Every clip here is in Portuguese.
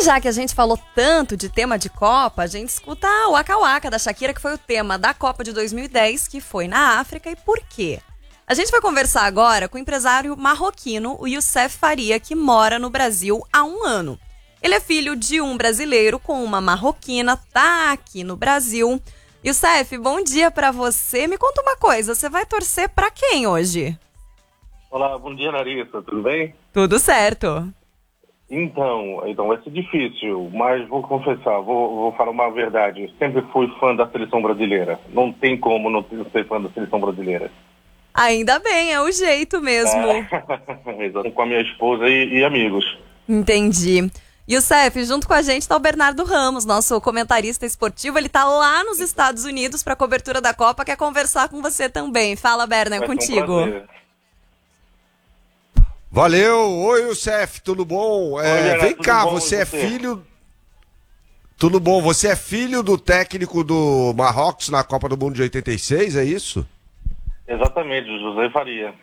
já que a gente falou tanto de tema de Copa, a gente escuta o Waka Waka da Shakira, que foi o tema da Copa de 2010, que foi na África, e por quê? A gente vai conversar agora com o empresário marroquino, o Youssef Faria, que mora no Brasil há 1 ano. Ele é filho de um brasileiro com uma marroquina, tá aqui no Brasil. Youssef, bom dia pra você. Me conta uma coisa, você vai torcer pra quem hoje? Olá, bom dia, Larissa, tudo bem? Tudo certo. Então vai ser difícil, mas vou confessar, vou falar uma verdade. Eu sempre fui fã da seleção brasileira. Não tem como não ser fã da seleção brasileira. Ainda bem, é o jeito mesmo. Exato, com a minha esposa e amigos. Entendi. Youssef, junto com a gente tá o Bernardo Ramos, nosso comentarista esportivo. Ele tá lá nos Estados Unidos para a cobertura da Copa, quer conversar com você também. Fala, Berna, é contigo. Valeu! Oi, Youssef, tudo bom? Vem cá, você é filho... Tudo bom, você é filho do técnico do Marrocos na Copa do Mundo de 86, é isso? Exatamente, José Faria.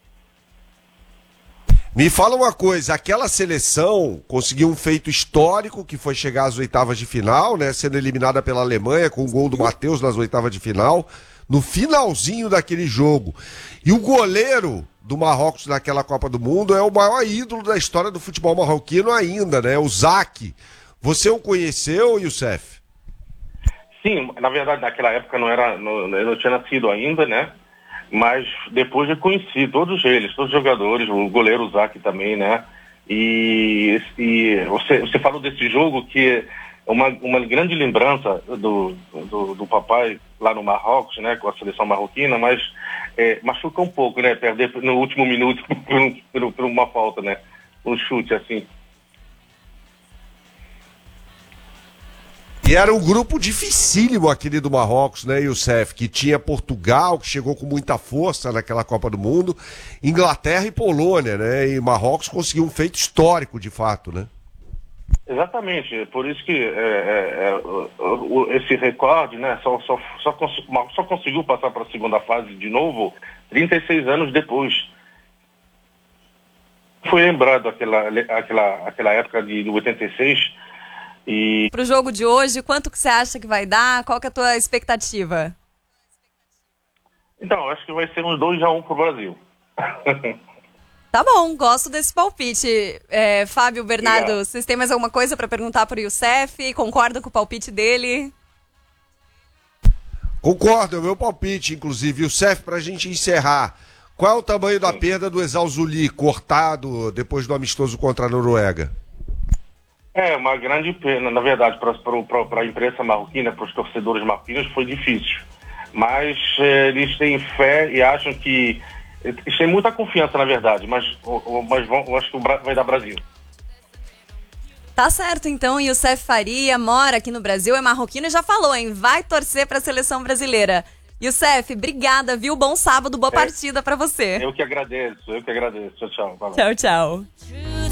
Me fala uma coisa, aquela seleção conseguiu um feito histórico, que foi chegar às oitavas de final, né? Sendo eliminada pela Alemanha com o gol do Matheus nas oitavas de final, no finalzinho daquele jogo. E o goleiro do Marrocos naquela Copa do Mundo é o maior ídolo da história do futebol marroquino ainda, né? O Zaki. Você o conheceu, Youssef? Sim, na verdade naquela época eu não tinha nascido ainda, né? Mas depois eu conheci todos eles, todos os jogadores, o goleiro Zaki também, né? E você falou desse jogo que é uma grande lembrança do papai lá no Marrocos, né? Com a seleção marroquina, mas machuca um pouco, né? Perder no último minuto por uma falta, né? Um chute assim. E era um grupo dificílimo aquele do Marrocos, né, Youssef? Que tinha Portugal, que chegou com muita força naquela Copa do Mundo, Inglaterra e Polônia, né? E Marrocos conseguiu um feito histórico, de fato, né? Exatamente, por isso que esse recorde, né, só conseguiu passar para a segunda fase de novo 36 anos depois. Foi lembrado aquela época de 86. E pro jogo de hoje, quanto que você acha que vai dar? Qual que é a tua expectativa? Então, acho que vai ser uns 2-1 pro Brasil. Tá bom, gosto desse palpite. Fábio, Bernardo, Obrigado. Vocês têm mais alguma coisa para perguntar pro Youssef? Concordam com o palpite dele? Concordo, é o meu palpite, inclusive. Youssef, pra gente encerrar, qual é o tamanho da perda do Exalzuli cortado depois do amistoso contra a Noruega? É uma grande pena, na verdade, para a imprensa marroquina, para os torcedores marroquinos, foi difícil. Mas eles têm fé e acham que... Eles têm muita confiança, na verdade, mas acho que vai dar Brasil. Tá certo, então, Youssef Faria mora aqui no Brasil, é marroquino e já falou, hein? Vai torcer para a seleção brasileira. Youssef, obrigada, viu? Bom sábado, boa partida para você. Eu que agradeço. Tchau, tchau. Tchau, tchau.